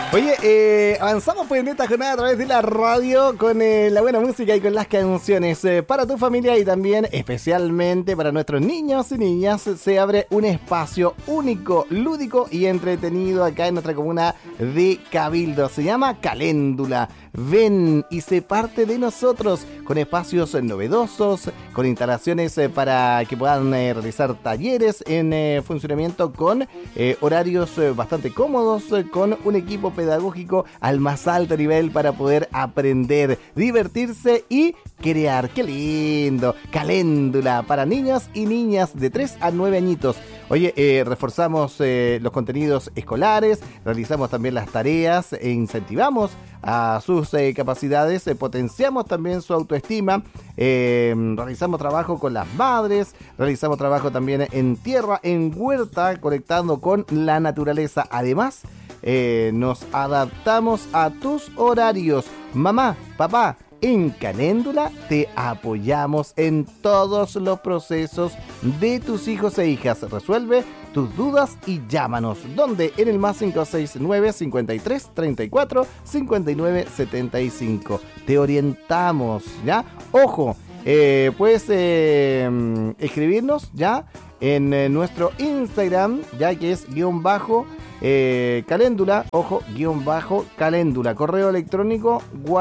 Oye, avanzamos pues en esta jornada a través de la radio con la buena música y con las canciones para tu familia y también especialmente para nuestros niños y niñas. Se abre un espacio único, lúdico y entretenido acá en nuestra comuna de Cabildo. Se llama Caléndula. Ven y sé parte de nosotros con espacios novedosos, con instalaciones para que puedan realizar talleres en funcionamiento con horarios bastante cómodos, con un equipo pedagógico al más alto nivel para poder aprender, divertirse y crear. ¡Qué lindo! Caléndula para niños y niñas de 3 a 9 añitos. Oye, reforzamos los contenidos escolares, realizamos también las tareas e incentivamos a sus capacidades, potenciamos también su autoestima, realizamos trabajo con las madres, realizamos trabajo también en tierra, en huerta, conectando con la naturaleza. Además, nos adaptamos a tus horarios. Mamá, papá, en Caléndula te apoyamos en todos los procesos de tus hijos e hijas. Resuelve tus dudas y llámanos. ¿Dónde? En el más 569 53 34 59 75. Te orientamos, ¿ya? Ojo, puedes escribirnos, ¿ya? En nuestro Instagram, ya que es _caléndula, ojo, _caléndula. Correo electrónico,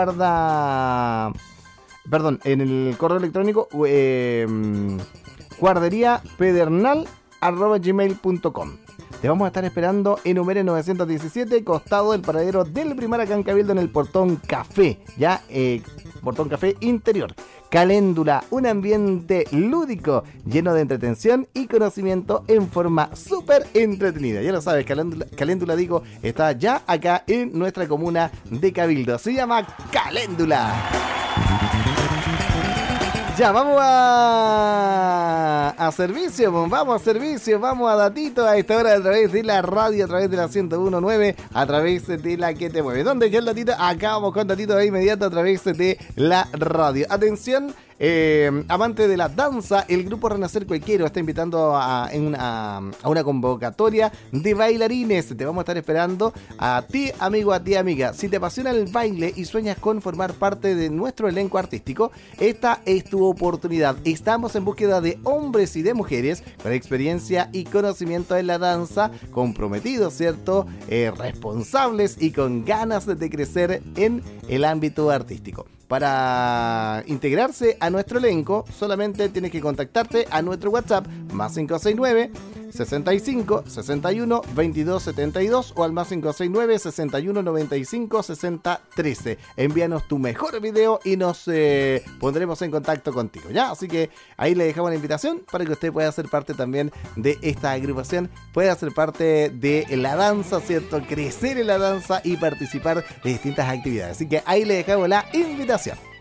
en el correo electrónico guarderíapedernal@gmail.com. Te vamos a estar esperando en Humere 917, costado del paradero del Primar acá en Cabildo, en el Portón Café, ya, Portón Café Interior. Caléndula, un ambiente lúdico, lleno de entretención y conocimiento en forma súper entretenida. Ya lo sabes, Caléndula, digo, está ya acá en nuestra comuna de Cabildo. Se llama Caléndula. Ya, vamos a servicio, vamos a datito a esta hora a través de la radio, a través de la 101.9, a través de la que te mueve. ¿Dónde queda el datito? Acá vamos con datito de inmediato a través de la radio. Atención, amante de la danza, el grupo Renacer Cuequero está invitando a una convocatoria de bailarines. Te vamos a estar esperando a ti, amigo, a ti, amiga. Si te apasiona el baile y sueñas con formar parte de nuestro elenco artístico, esta es tu oportunidad. Estamos en búsqueda de hombres y de mujeres con experiencia y conocimiento en la danza, comprometidos, ¿cierto? Responsables y con ganas de crecer en el ámbito artístico. Para integrarse a nuestro elenco, solamente tienes que contactarte a nuestro WhatsApp más 569 65 61 22 72 o al más 569 61 95 60 13. Envíanos tu mejor video y nos pondremos en contacto contigo, ¿ya? Así que ahí le dejamos la invitación para que usted pueda ser parte también de esta agrupación, pueda ser parte de la danza, ¿cierto? Crecer en la danza y participar de distintas actividades. Así que ahí le dejamos la invitación.